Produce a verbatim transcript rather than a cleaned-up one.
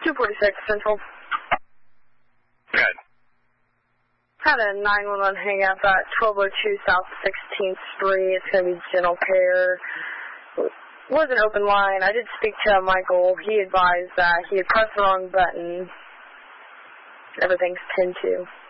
two forty-six Central. Good. Had a nine one one hang up at twelve oh two South sixteenth Street. It's going to be dental care. Was an open line. I did speak to Michael. He advised that he had pressed the wrong button. Everything's pinned to.